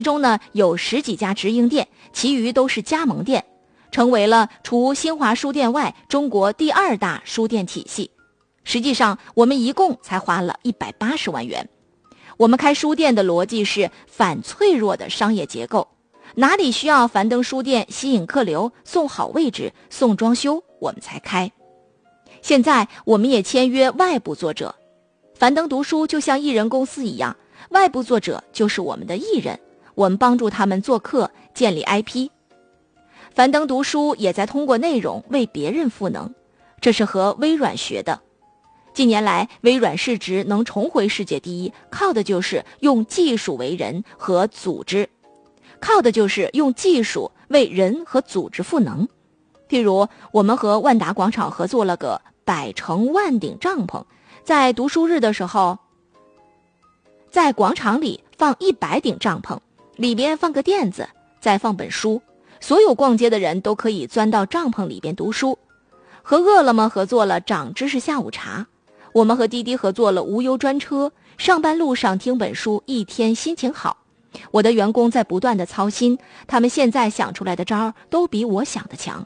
中呢有10几家直营店，其余都是加盟店，成为了除新华书店外中国第2大书店体系。实际上我们一共才花了180万元。我们开书店的逻辑是反脆弱的商业结构，哪里需要樊登书店吸引客流、送好位置、送装修，我们才开。现在我们也签约外部作者，樊登读书就像艺人公司一样，外部作者就是我们的艺人，我们帮助他们做客，建立 IP。 樊登读书也在通过内容为别人赋能，这是和微软学的。近年来微软市值能重回世界第一，靠的就是用技术为人和组织，靠的就是用技术为人和组织赋能。譬如我们和万达广场合作了个100乘万顶帐篷，在读书日的时候，在广场里放100顶帐篷，里边放个垫子，再放本书，所有逛街的人都可以钻到帐篷里边读书。和饿了么合作了长知识下午茶，我们和滴滴合作了无忧专车，上班路上听本书，一天心情好。我的员工在不断的操心，他们现在想出来的招都比我想的强。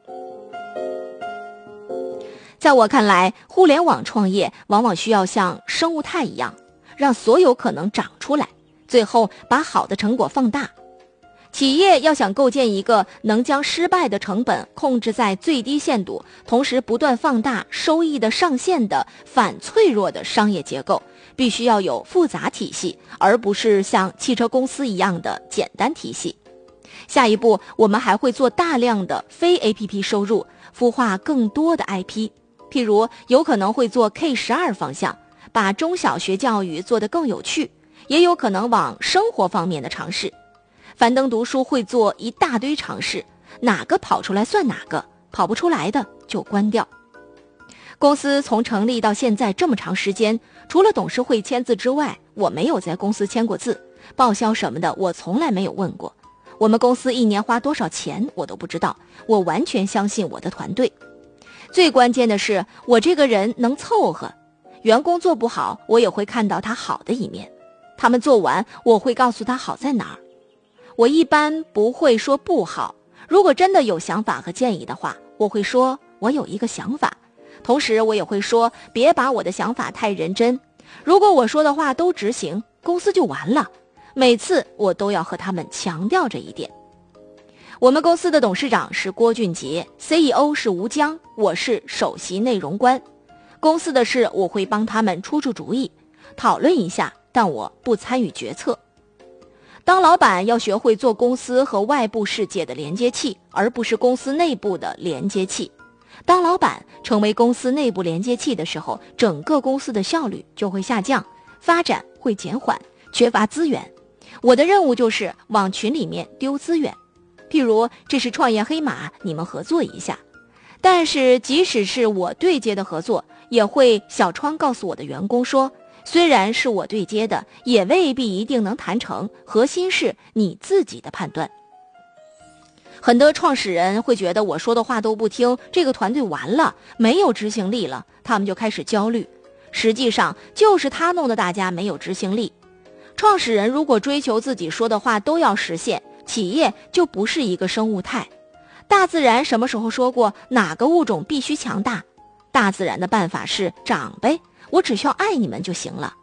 在我看来，互联网创业往往需要像生物态一样，让所有可能长出来，最后把好的成果放大。企业要想构建一个能将失败的成本控制在最低限度，同时不断放大收益的上限的反脆弱的商业结构，必须要有复杂体系，而不是像汽车公司一样的简单体系。下一步我们还会做大量的非 APP 收入，孵化更多的 IP， 譬如有可能会做 K12 方向，把中小学教育做得更有趣，也有可能往生活方面的尝试。樊登读书会做一大堆尝试，哪个跑出来算哪个，跑不出来的就关掉。公司从成立到现在这么长时间，除了董事会签字之外，我没有在公司签过字，报销什么的我从来没有问过。我们公司一年花多少钱我都不知道，我完全相信我的团队。最关键的是我这个人能凑合，员工做不好我也会看到他好的一面，他们做完我会告诉他好在哪儿。我一般不会说不好，如果真的有想法和建议的话，我会说我有一个想法，同时我也会说别把我的想法太认真，如果我说的话都执行，公司就完了。每次我都要和他们强调这一点。我们公司的董事长是郭俊杰， CEO 是吴江，我是首席内容官。公司的事我会帮他们出主意，讨论一下，但我不参与决策。当老板要学会做公司和外部世界的连接器，而不是公司内部的连接器。当老板成为公司内部连接器的时候，整个公司的效率就会下降，发展会减缓，缺乏资源。我的任务就是往群里面丢资源，譬如这是创业黑马，你们合作一下。但是即使是我对接的合作，也会小窗告诉我的员工说，虽然是我对接的，也未必一定能谈成，核心是你自己的判断。很多创始人会觉得我说的话都不听，这个团队完了，没有执行力了，他们就开始焦虑。实际上就是他弄得大家没有执行力。创始人如果追求自己说的话都要实现，企业就不是一个生物态。大自然什么时候说过哪个物种必须强大？大自然的办法是长呗，我只需要爱你们就行了。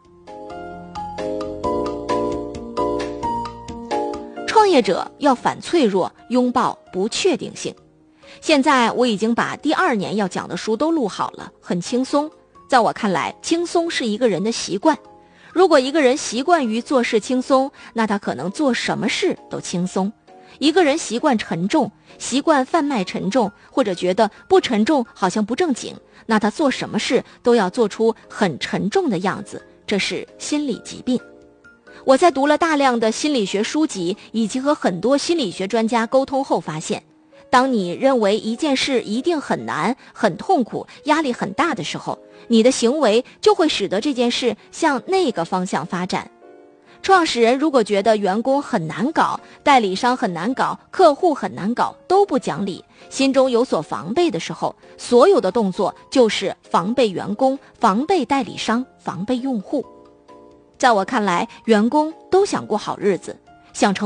创业者要反脆弱，拥抱不确定性。现在我已经把第2年要讲的书都录好了，很轻松。在我看来，轻松是一个人的习惯。如果一个人习惯于做事轻松，那他可能做什么事都轻松。一个人习惯沉重，习惯贩卖沉重，或者觉得不沉重好像不正经，那他做什么事都要做出很沉重的样子，这是心理疾病。我在读了大量的心理学书籍，以及和很多心理学专家沟通后发现，当你认为一件事一定很难、很痛苦、压力很大的时候，你的行为就会使得这件事向那个方向发展。创始人如果觉得员工很难搞，代理商很难搞，客户很难搞，都不讲理，心中有所防备的时候，所有的动作就是防备员工、防备代理商、防备用户。在我看来，员工都想过好日子， 想成